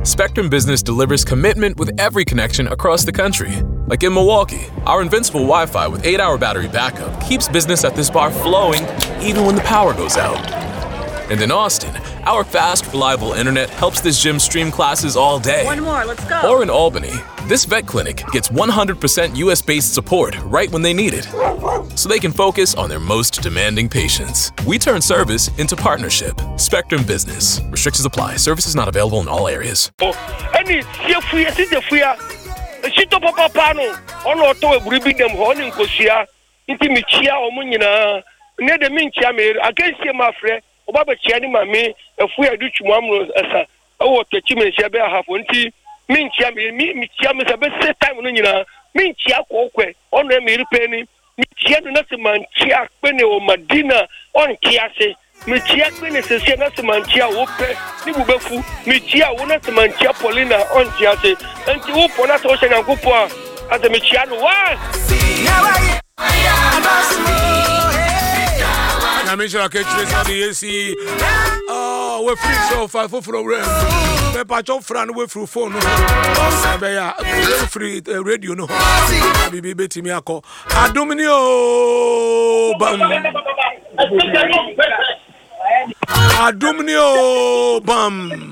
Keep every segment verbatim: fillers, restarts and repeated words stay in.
Spectrum Business delivers commitment with every connection across the country. Like in Milwaukee, our invincible Wi-Fi with eight hour battery backup keeps business at this bar flowing even when the power goes out. And in Austin, our fast, reliable internet helps this gym stream classes all day. One more, let's go. Or in Albany, this vet clinic gets one hundred percent U S-based support right when they need it, so they can focus on their most demanding patients. We turn service into partnership. Spectrum Business. Restrictions apply. Services not available in all areas. Any fuya si de fuya. Sito papa pano. Ono to e buri bidem ho ni nkosia. Nti mi chia omo nyina. Ne de mi nchia me against ma frɛ. Oba be chia ni ma me efuya du twuam no esa. Owo techi me sia be ahafo nti mi nchia me mi chia me se be se time no nyina. Mi nchia kokwe. Ono e me ripe ni. Mi chia no na se man chia pene o Madina on kiase. Mi chia pene se se na se man chia wo pe ni bubefu. Mi chia wo na se man chia Paulina on kiase. Enti wo pona to se nyankopo a ase mi chia no wa. Na me shall catch this on the A C. Oh, we're free so far for program. Me patch fran we through phone no. Be ya free radio no. Bi bi beti mi akọ. Adomnio bam. Adomnio bam.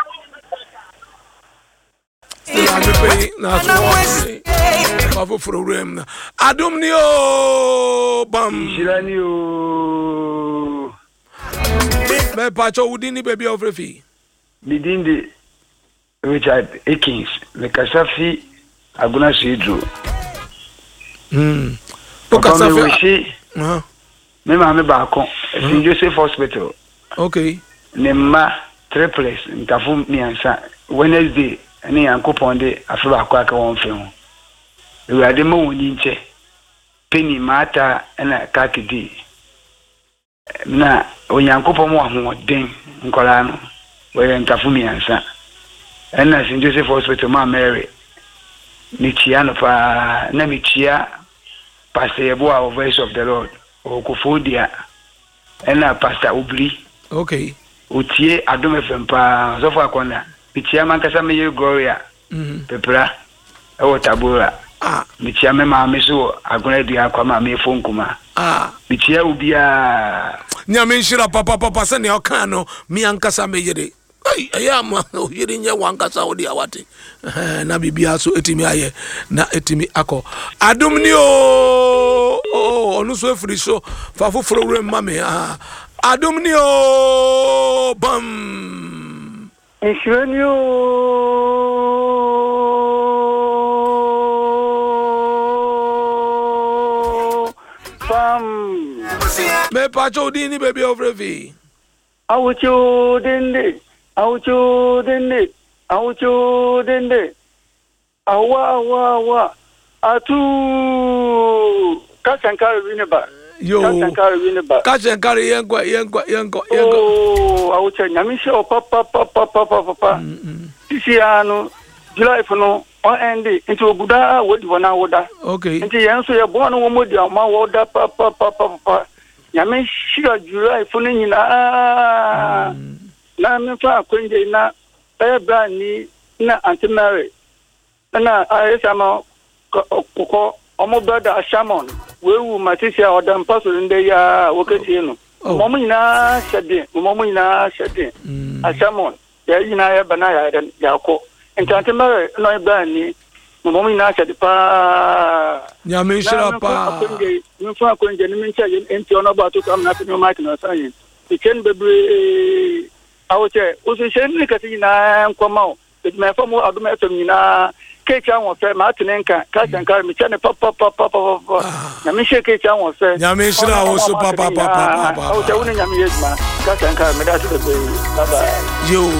Ya me pay na so. For program. Adomnio bam. Shiranio. Me patch udini baby of refi. Bidindi Richard Akins, the Kasafi Aguna Sidro. Hmm. Kasafi. Uh-huh. Me mama bako. Saint Joseph Hospital. Okay. Nema triples ntafu miansa Wednesday ani yankoponde afa bako aka won fe ho. Ewade ma woni nche. Penny mata na kakidi. Na onyankopon mo ahoden nkola no. We ntafu miansa. Ena Saint Joseph Hospital ma Mary. Michia no pa na michia Pastor Yeboah of Voice of the Lord. Okufodia. Ena Pastor Ubri. Okay. Utie Adome Fempa so for akona. Michia mankasa meye Gloria. Mhm. Pepra. Ewo Tabora. Ah. Michia me ma me so agona dua kwa ma me fonkuma. Ah. Michia ubia. Nyame nshira papa papa se ne oka no mi ankasa meyere. Ai ayama oyiri nye wankasa odi awate. Eh na bibia so etimi aye na etimi akọ. Adomni o oh onu so efiri so fa foforo wure mame ah. Adomni o bam. Ishwenyo bam. Me pacho dini baby of revi. Awucho dende. Awucho dende. Awucho dende. Awa awa awa. Atu Kasankari wineba. Yo. Kasankari wineba. Kasankari yenkwa yenkwa yenkwa yenkwa. Oh, awucho nyamishe o papa papa papa papa. Sisi anu July fono on endi into obuda wodi wona woda. Okay. Nti yenso ye bo no mo di ama woda papa papa papa. Nyame shira July fono nyina. Na me fa akwenje na e bra ni na Auntie Mary. Na ayesama kokko omo brother Ashamon wewu matisia odam paso nde ya wokati no. Momo nyina shede, momo nyina shede. Ashamon ya nyina ya bana ya yakọ. Auntie Mary no e bra ni momo nyina shede pa. Nyame shira pa. Me fa akwenje ni me ncha enti ono ba to kam na pe no mic na san. Iken bebre awoche usishen ni kati na nkwamao me fa mo aduma etom nyina kechi anwo fe ma atene nka ka shankar mi chane papa papa papa na mi she kechi anwo fe nyame shira wo so papa papa papa awoche woni nyame yedma ka shankar me da to be bye bye yo